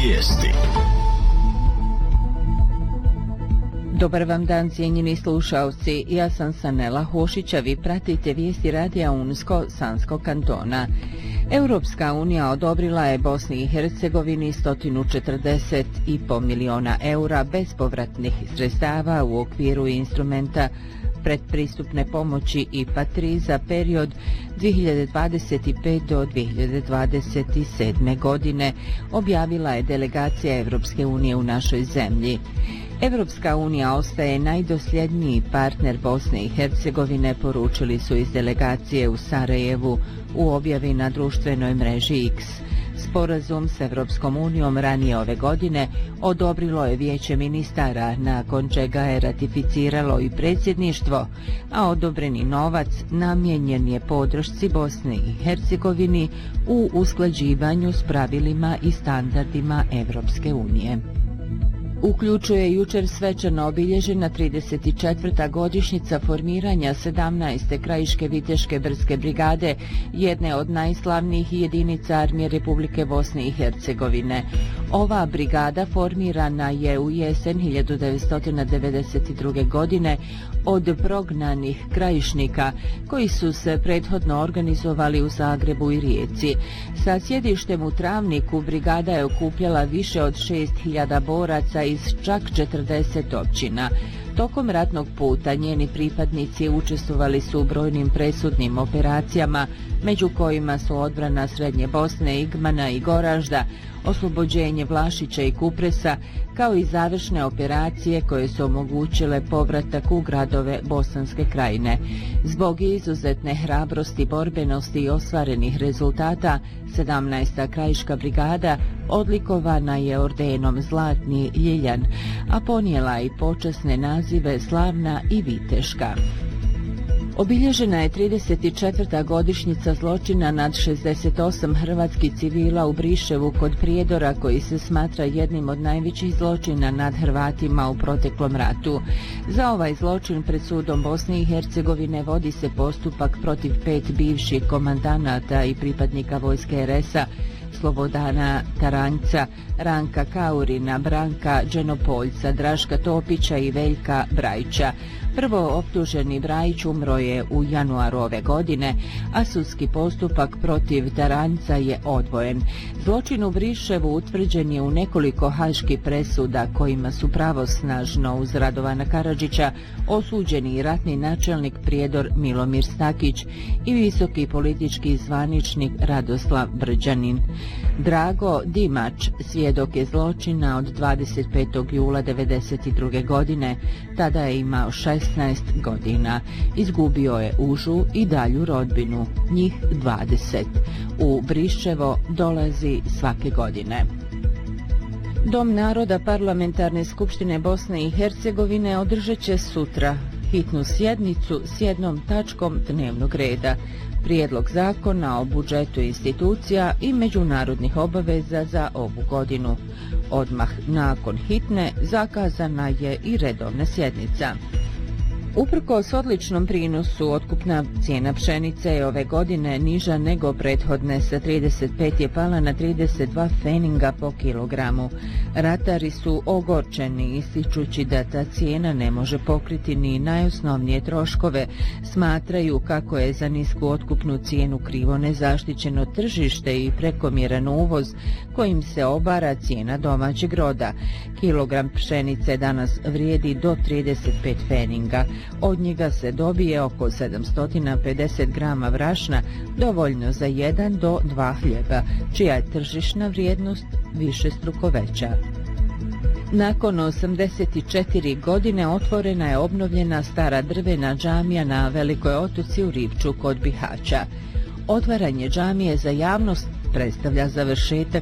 Vijesti. Dobar vam dan, cijenjeni slušaoci. Ja sam Sanela Hošića, vi pratite vijesti radija UNSCO Sanskog kantona. Europska unija odobrila je Bosni i Hercegovini 140,5 miliona eura bespovratnih sredstava u okviru instrumenta predpristupne pomoći IPA 3 za period 2025 do 2027. godine, objavila je delegacija Europske unije u našoj zemlji. Europska unija ostaje najdosljedniji partner Bosne i Hercegovine, poručili su iz delegacije u Sarajevu u objavi na društvenoj mreži X. Sporazum s Europskom unijom ranije ove godine odobrilo je Vijeće ministara, nakon čega je ratificiralo i predsjedništvo, a odobreni novac namijenjen je podršci Bosne i Hercegovini u usklađivanju s pravilima i standardima Europske unije. Uključuje jučer svečano obilježena 34. godišnjica formiranja 17. krajiške viteške brdske brigade, jedne od najslavnijih jedinica armije Republike Bosne i Hercegovine. Ova brigada formirana je u jesen 1992. godine od prognanih krajišnika koji su se prethodno organizovali u Zagrebu i Rijeci. Sa sjedištem u Travniku brigada je okupljala više od 6.000 boraca iz čak 40 općina. Tokom ratnog puta njeni pripadnici učestvovali su u brojnim presudnim operacijama, među kojima su odbrana Srednje Bosne, Igmana i Goražda, oslobođenje Vlašića i Kupresa, kao i završne operacije koje su omogućile povratak u gradove Bosanske krajine. Zbog izuzetne hrabrosti, borbenosti i ostvarenih rezultata, 17. krajiška brigada odlikovana je ordenom Zlatni Ljiljan, a ponijela i počasne nazive Slavna i Viteška. Obilježena je 34. godišnjica zločina nad 68 hrvatskih civila u Briševu kod Prijedora, koji se smatra jednim od najvećih zločina nad Hrvatima u proteklom ratu. Za ovaj zločin pred sudom Bosne i Hercegovine vodi se postupak protiv 5 bivših komandanata i pripadnika vojske RS-a, Slobodana Taranjca, Ranka Kaurina, Branka Dženopoljca, Draška Topića i Veljka Brajića. Prvo optuženi Brajić umro je u januaru ove godine, a sudski postupak protiv Taranjca je odvojen. Zločin u Briševu utvrđen je u nekoliko haških presuda kojima su pravosnažno uz Radovana Karadžića osuđeni ratni načelnik Prijedor Milomir Stakić i visoki politički zvaničnik Radoslav Brđanin. Drago Dimač svjedok je zločina od 25. jula 1992. godine, tada je imao 16 godina. Izgubio je užu i dalju rodbinu, njih 20. U Briševo dolazi svake godine. Dom naroda Parlamentarne skupštine Bosne i Hercegovine održat će sutra hitnu sjednicu s jednom tačkom dnevnog reda. Prijedlog zakona o budžetu institucija i međunarodnih obaveza za ovu godinu. Odmah nakon hitne zakazana je i redovna sjednica. Uprkos odličnom prinosu, otkupna cijena pšenice je ove godine niža nego prethodne, sa 35 je pala na 32 pfeninga po kilogramu. Ratari su ogorčeni, ističući da ta cijena ne može pokriti ni najosnovnije troškove. Smatraju kako je za nisku otkupnu cijenu krivo nezaštićeno tržište i prekomjeran uvoz kojim se obara cijena domaćeg roda. Kilogram pšenice danas vrijedi do 35 pfeninga. Od njega se dobije oko 750 grama brašna, dovoljno za 1 do 2 hljeba, čija je tržišna vrijednost višestruko veća. Nakon 84 godine otvorena je obnovljena stara drvena džamija na Velikoj Otoci u Rivču kod Bihaća. Otvaranje džamije za javnost predstavlja završetak